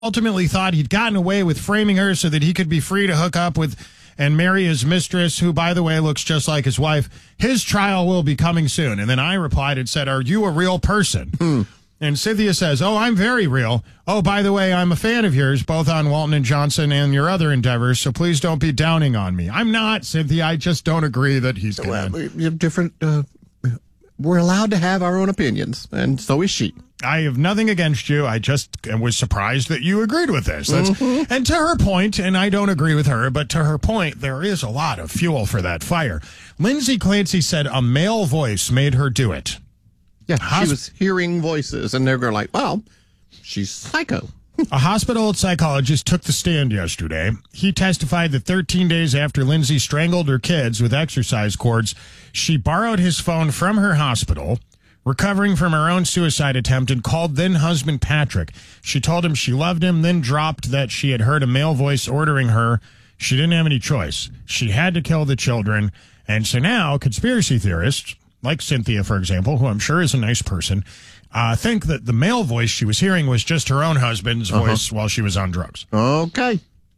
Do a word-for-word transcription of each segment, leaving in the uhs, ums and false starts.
ultimately thought he'd gotten away with framing her so that he could be free to hook up with and marry his mistress, who, by the way, looks just like his wife. His trial will be coming soon. And then I replied and said, are you a real person? Hmm. And Cynthia says, oh, I'm very real. Oh, by the way, I'm a fan of yours, both on Walton and Johnson and your other endeavors, so please don't be downing on me. I'm not, Cynthia. I just don't agree that he's good. Well, we have different, uh, we're allowed to have our own opinions, and so is she. I have nothing against you. I just was surprised that you agreed with this. That's, mm-hmm. And to her point, and I don't agree with her, but to her point, there is a lot of fuel for that fire. Lindsay Clancy said a male voice made her do it. Yeah, Hosp- she was hearing voices, and they're going like, well, she's psycho. A hospital psychologist took the stand yesterday. He testified that thirteen days after Lindsay strangled her kids with exercise cords, she borrowed his phone from her hospital, recovering from her own suicide attempt, and called then-husband Patrick. She told him she loved him, then dropped that she had heard a male voice ordering her. She didn't have any choice. She had to kill the children. And so now conspiracy theorists, like Cynthia, for example, who I'm sure is a nice person, uh, think that the male voice she was hearing was just her own husband's uh-huh. voice while she was on drugs. Okay.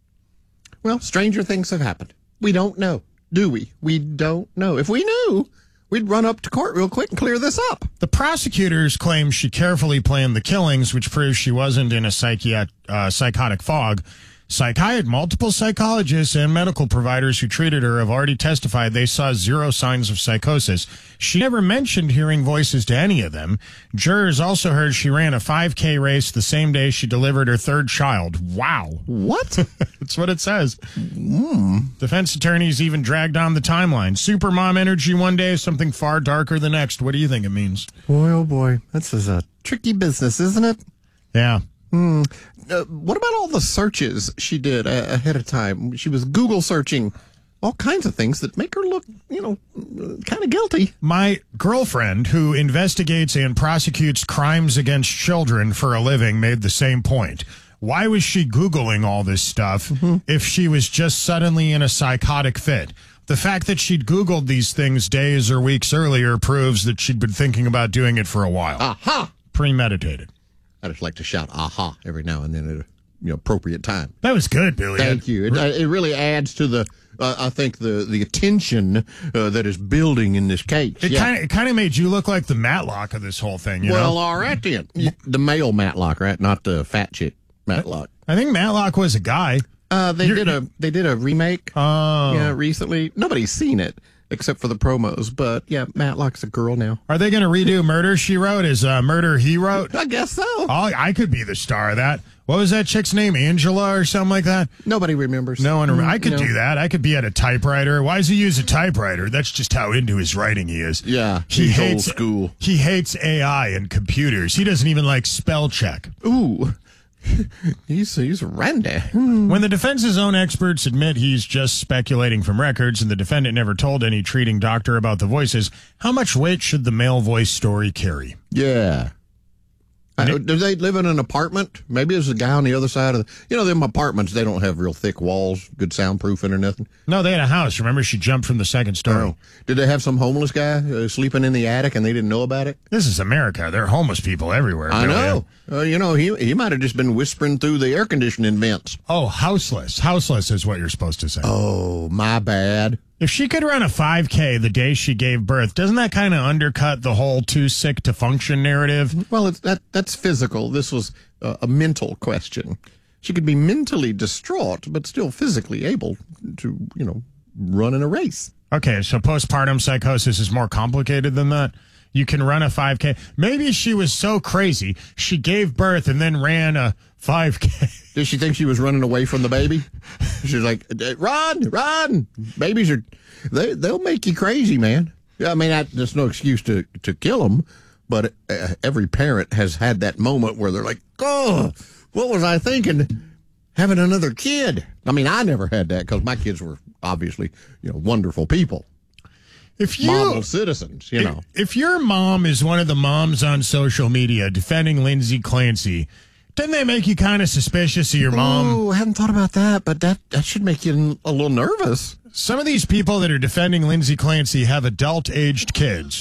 Well, stranger things have happened. We don't know, do we? We don't know. If we knew, we'd run up to court real quick and clear this up. The prosecutors claim she carefully planned the killings, which proves she wasn't in a psychiat- uh, psychotic fog. Psychiat- multiple psychologists and medical providers who treated her have already testified they saw zero signs of psychosis. She never mentioned hearing voices to any of them. Jurors also heard she ran a five K race the same day she delivered her third child. Wow. What? That's what it says. Mm. Defense attorneys even dragged on the timeline. Supermom energy one day, something far darker the next. What do you think it means? Boy, oh boy. This is a tricky business, isn't it? Yeah. Hmm. Uh, what about all the searches she did uh, ahead of time? She was Google searching all kinds of things that make her look, you know, kind of guilty. My girlfriend, who investigates and prosecutes crimes against children for a living, made the same point. Why was she Googling all this stuff mm-hmm. if she was just suddenly in a psychotic fit? The fact that she'd Googled these things days or weeks earlier proves that she'd been thinking about doing it for a while. Aha! Premeditated. I just like to shout aha every now and then at a you know, appropriate time. That was good, Billy. Thank you. It, it really adds to the, uh, I think, the the attention uh, that is building in this case. It yeah. kind of it kind of made you look like the Matlock of this whole thing, you well, know? all right then. The male Matlock, right? Not the fat chick Matlock. I think Matlock was a guy. Uh, they You're, did a they did a remake. Oh, yeah, recently. Nobody's seen it except for the promos, but yeah, Matlock's a girl now. Are they going to redo Murder, She Wrote as uh, Murder, He Wrote? I guess so. Oh, I could be the star of that. What was that chick's name? Angela or something like that? Nobody remembers. No one remembers. I could no. do that. I could be at a typewriter. Why does he use a typewriter? That's just how into his writing he is. Yeah, he he's hates old school. He hates A I and computers. He doesn't even like spell check. Ooh. he's he's Randy. When the defense's own experts admit he's just speculating from records and the defendant never told any treating doctor about the voices, how much weight should the male voice story carry? Yeah. I, do they live in an apartment? Maybe there's a guy on the other side of the... You know, them apartments, they don't have real thick walls, good soundproofing or nothing. No, they had a house. Remember, she jumped from the second story. Oh. Did they have some homeless guy uh, sleeping in the attic and they didn't know about it? This is America. There are homeless people everywhere. I know. Uh, you know, he he might have just been whispering through the air conditioning vents. Oh, houseless. Houseless is what you're supposed to say. Oh, my bad. If she could run a five K the day she gave birth, doesn't that kind of undercut the whole too sick to function narrative? Well, it's, that that's physical. This was uh, a mental question. She could be mentally distraught, but still physically able to, you know, run in a race. Okay, so postpartum psychosis is more complicated than that? You can run a five K. Maybe she was so crazy, she gave birth and then ran a five K. Did she think she was running away from the baby? She's like, run, run. Babies are, they, they'll make you crazy, man. I mean, that, there's no excuse to, to kill them, but uh, every parent has had that moment where they're like, oh, what was I thinking? Having another kid. I mean, I never had that because my kids were obviously, you know, wonderful people. If you, model citizens, you if, know. If your mom is one of the moms on social media defending Lindsay Clancy, doesn't that make you kind of suspicious of your mom? Oh, I hadn't thought about that, but that, that should make you a little nervous. Some of these people that are defending Lindsay Clancy have adult-aged kids,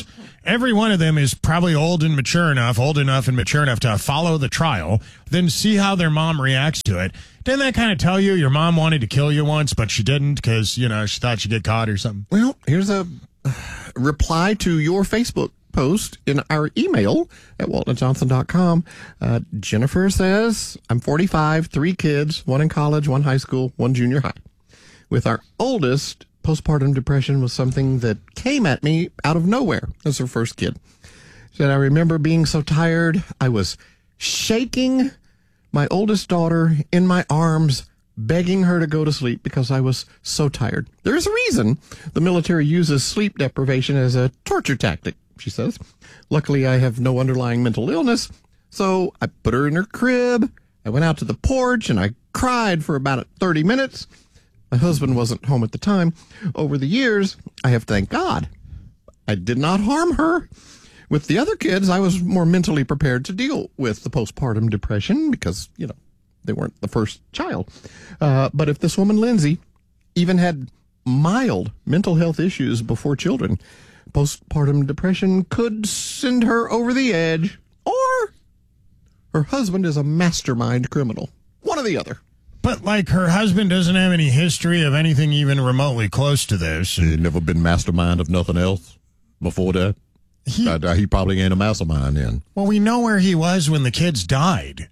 every one of them is probably old and mature enough, old enough and mature enough to follow the trial, then see how their mom reacts to it. Didn't that kind of tell you your mom wanted to kill you once, but she didn't because, you know, she thought she'd get caught or something? Well, here's a reply to your Facebook post in our email at walton johnson dot com. Uh, Jennifer says, I'm forty-five, three kids, one in college, one high school, one junior high. With our oldest, postpartum depression was something that came at me out of nowhere as her first kid. She said, I remember being so tired, I was shaking my oldest daughter in my arms, begging her to go to sleep because I was so tired. There's a reason the military uses sleep deprivation as a torture tactic, she says. Luckily, I have no underlying mental illness, so I put her in her crib. I went out to the porch and I cried for about thirty minutes. My husband wasn't home at the time. Over the years, I have, thank God, I did not harm her. With the other kids, I was more mentally prepared to deal with the postpartum depression because, you know, they weren't the first child. Uh, but if this woman, Lindsay, even had mild mental health issues before children, postpartum depression could send her over the edge, or her husband is a mastermind criminal. One or the other. But, like, her husband doesn't have any history of anything even remotely close to this. He never been mastermind of nothing else before that? He, uh, he probably ain't a mastermind then. Well, we know where he was when the kids died.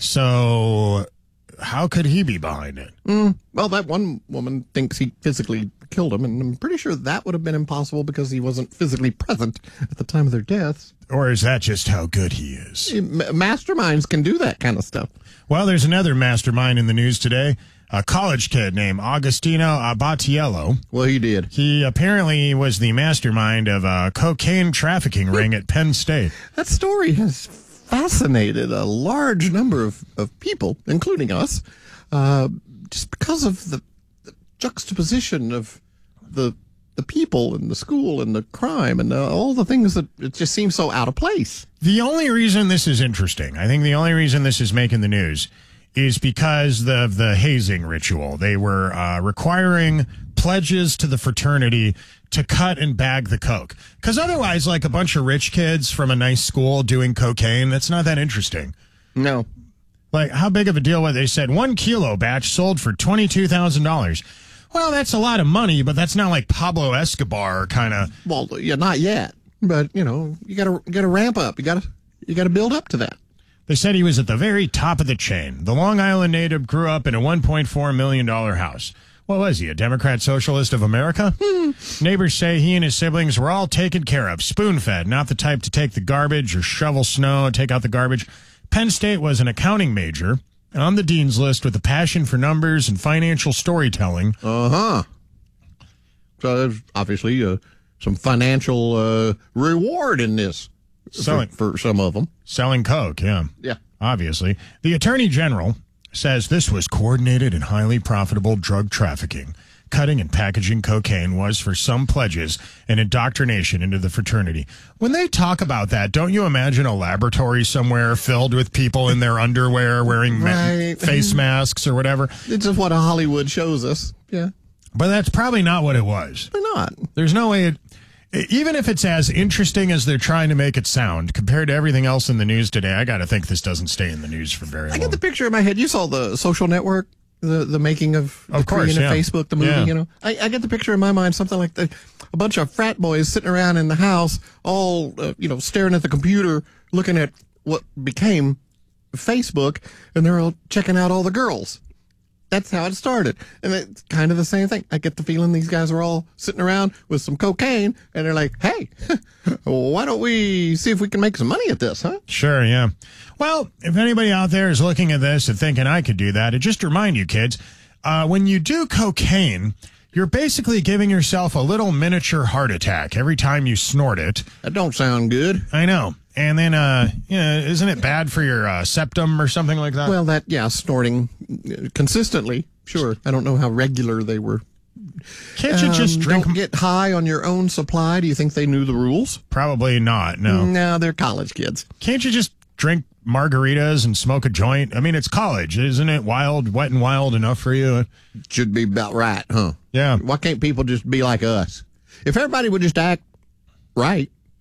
So how could he be behind it? Mm, well, that one woman thinks he physically killed him, and I'm pretty sure that would have been impossible because he wasn't physically present at the time of their deaths. Or is that just how good he is? Masterminds can do that kind of stuff. Well, there's another mastermind in the news today. A college kid named Agostino Abatiello. Well, he did. He apparently was the mastermind of a cocaine trafficking ring at Penn State. That story has fascinated a large number of, of people, including us, uh, just because of the, the juxtaposition of the the people and the school and the crime and uh, all the things that it just seems so out of place. The only reason this is interesting, I think the only reason this is making the news is because of the hazing ritual. They were uh, requiring pledges to the fraternity to cut and bag the coke. Because otherwise, like a bunch of rich kids from a nice school doing cocaine, that's not that interesting. No. Like, how big of a deal was it? They said one kilo batch sold for twenty-two thousand dollars. Well, that's a lot of money, but that's not like Pablo Escobar kind of. Well, yeah, not yet. But, you know, you got to got to ramp up. You got to you got to build up to that. They said he was at the very top of the chain. The Long Island native grew up in a one point four million dollars house. What was he, a Democrat Socialist of America? Hmm. Neighbors say he and his siblings were all taken care of, spoon-fed, not the type to take the garbage or shovel snow, take out the garbage. Penn State was an accounting major on the dean's list with a passion for numbers and financial storytelling. Uh-huh. So there's obviously uh, some financial uh, reward in this selling, for, for some of them. Selling coke, yeah. Yeah. Obviously. The Attorney General says this was coordinated and highly profitable drug trafficking. Cutting and packaging cocaine was, for some pledges, an indoctrination into the fraternity. When they talk about that, don't you imagine a laboratory somewhere filled with people in their underwear wearing right. ma- face masks or whatever? It's just what Hollywood shows us. Yeah. But that's probably not what it was. They're not. There's no way it... Even if it's as interesting as they're trying to make it sound, compared to everything else in the news today, I got to think this doesn't stay in the news for very long. I get the picture in my head. You saw the Social Network, the the making of the of course, Korean yeah. of Facebook, the movie. Yeah. You know, I, I get the picture in my mind, something like the, a bunch of frat boys sitting around in the house, all uh, you know, staring at the computer, looking at what became Facebook, and they're all checking out all the girls. That's how it started. And it's kind of the same thing. I get the feeling these guys are all sitting around with some cocaine, and they're like, hey, why don't we see if we can make some money at this, huh? Sure, yeah. Well, if anybody out there is looking at this and thinking I could do that, it just remind you, kids, uh, when you do cocaine, you're basically giving yourself a little miniature heart attack every time you snort it. That don't sound good. I know. And then, uh, you know, isn't it bad for your uh, septum or something like that? Well, that, yeah, snorting consistently, sure. I don't know how regular they were. Can't you just um, drink? Don't get high on your own supply. Do you think they knew the rules? Probably not, no. No, they're college kids. Can't you just drink margaritas and smoke a joint? I mean, it's college. Isn't it wild, wet and wild enough for you? Should be about right, huh? Yeah. Why can't people just be like us? If everybody would just act right,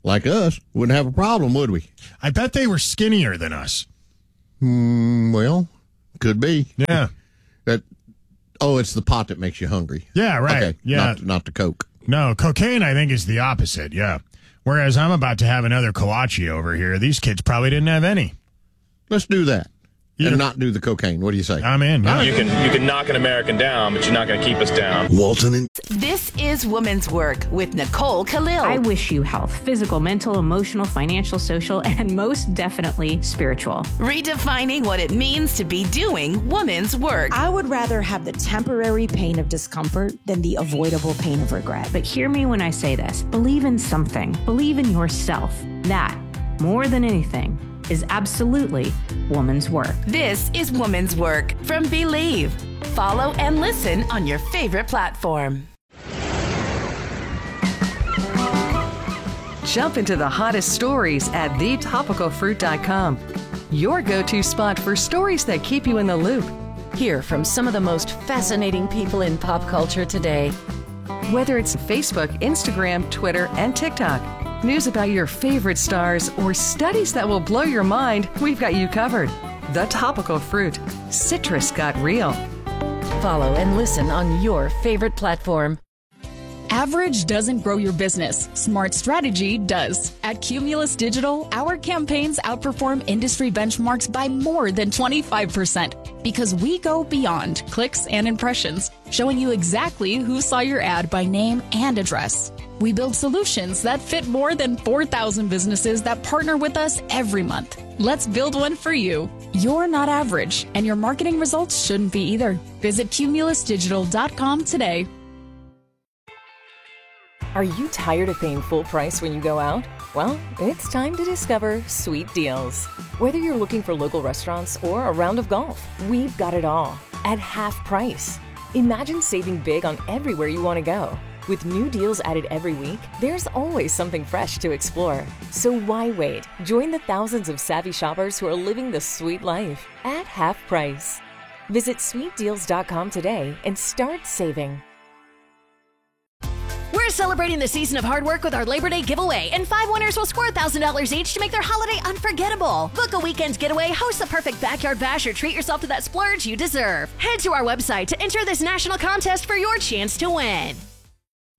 like us, wouldn't have a problem, would we? I bet they were skinnier than us. Mm, well, could be. Yeah. That. Oh, it's the pot that makes you hungry. Yeah, right. Okay, yeah. Not, not the Coke. No, cocaine, I think, is the opposite. Yeah. Whereas I'm about to have another kolache over here. These kids probably didn't have any. Let's do that. You and know- not do the cocaine. What do you say? I'm in. Yeah. You can you can knock an American down, but you're not going to keep us down. Walton and This is Woman's Work with Nicole Khalil. I wish you health, physical, mental, emotional, financial, social, and most definitely spiritual. Redefining what it means to be doing woman's work. I would rather have the temporary pain of discomfort than the avoidable pain of regret. But hear me when I say this. Believe in something. Believe in yourself. That, more than anything, is absolutely woman's work. This is Woman's Work from Believe. Follow and listen on your favorite platform. Jump into the hottest stories at the topical fruit dot com. Your go-to spot for stories that keep you in the loop. Hear from some of the most fascinating people in pop culture today. Whether it's Facebook, Instagram, Twitter, and TikTok, news about your favorite stars, or studies that will blow your mind, we've got you covered. The Topical Fruit. Citrus got real. Follow and listen on your favorite platform. Average doesn't grow your business. Smart strategy does. At Cumulus Digital, our campaigns outperform industry benchmarks by more than twenty-five percent because we go beyond clicks and impressions, showing you exactly who saw your ad by name and address. We build solutions that fit more than four thousand businesses that partner with us every month. Let's build one for you. You're not average, and your marketing results shouldn't be either. Visit cumulus digital dot com today. Are you tired of paying full price when you go out? Well, it's time to discover Sweet Deals. Whether you're looking for local restaurants or a round of golf, we've got it all at half price. Imagine saving big on everywhere you want to go. With new deals added every week, there's always something fresh to explore. So why wait? Join the thousands of savvy shoppers who are living the sweet life at half price. Visit sweet deals dot com today and start saving. We're celebrating the season of hard work with our Labor Day giveaway, and five winners will score one thousand dollars each to make their holiday unforgettable. Book a weekend getaway, host the perfect backyard bash, or treat yourself to that splurge you deserve. Head to our website to enter this national contest for your chance to win.